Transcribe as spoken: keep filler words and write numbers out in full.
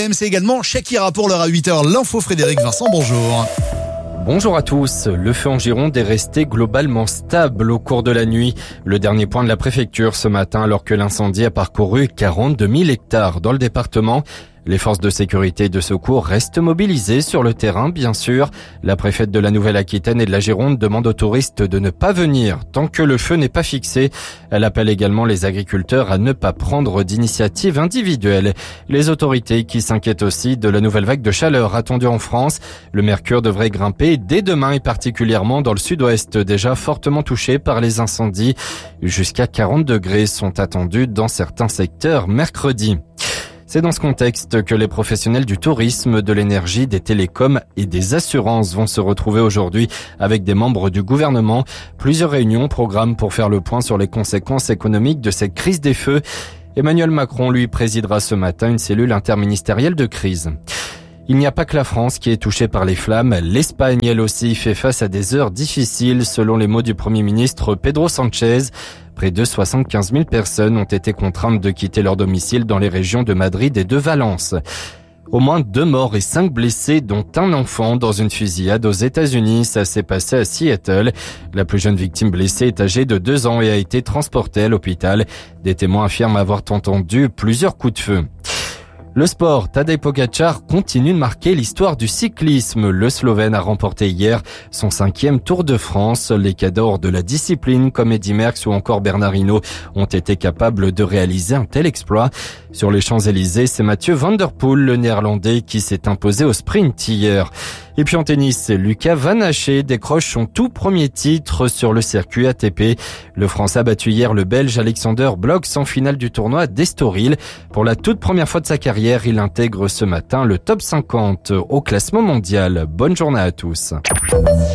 C'est également Shakira pour l'heure à huit heures. L'info Frédéric Vincent, bonjour. Bonjour à tous. Le feu en Gironde est resté globalement stable au cours de la nuit. Le dernier point de la préfecture ce matin alors que l'incendie a parcouru quarante-deux mille hectares dans le département. Les forces de sécurité et de secours restent mobilisées sur le terrain, bien sûr. La préfète de la Nouvelle-Aquitaine et de la Gironde demande aux touristes de ne pas venir tant que le feu n'est pas fixé. Elle appelle également les agriculteurs à ne pas prendre d'initiatives individuelles. Les autorités qui s'inquiètent aussi de la nouvelle vague de chaleur attendue en France. Le mercure devrait grimper dès demain et particulièrement dans le sud-ouest, déjà fortement touché par les incendies. Jusqu'à quarante degrés sont attendus dans certains secteurs mercredi. C'est dans ce contexte que les professionnels du tourisme, de l'énergie, des télécoms et des assurances vont se retrouver aujourd'hui avec des membres du gouvernement. Plusieurs réunions, programmes pour faire le point sur les conséquences économiques de cette crise des feux. Emmanuel Macron, lui, présidera ce matin une cellule interministérielle de crise. Il n'y a pas que la France qui est touchée par les flammes. L'Espagne, elle aussi, fait face à des heures difficiles, selon les mots du Premier ministre Pedro Sanchez. Près de soixante-quinze mille personnes ont été contraintes de quitter leur domicile dans les régions de Madrid et de Valence. Au moins deux morts et cinq blessés, dont un enfant dans une fusillade aux États-Unis. Ça s'est passé à Seattle. La plus jeune victime blessée est âgée de deux ans et a été transportée à l'hôpital. Des témoins affirment avoir entendu plusieurs coups de feu. Le sport, Tadej Pogačar continue de marquer l'histoire du cyclisme. Le Slovène a remporté hier son cinquième Tour de France. Les cadors de la discipline comme Eddy Merckx ou encore Bernard Hinault ont été capables de réaliser un tel exploit. Sur les Champs-Élysées, c'est Mathieu Van Der Poel, le néerlandais, qui s'est imposé au sprint hier. Et puis en tennis, Lucas Van Haché décroche son tout premier titre sur le circuit A T P. Le Français a battu hier le Belge Alexander Blocks en finale du tournoi d'Estoril. Pour la toute première fois de sa carrière, il intègre ce matin le top cinquante au classement mondial. Bonne journée à tous.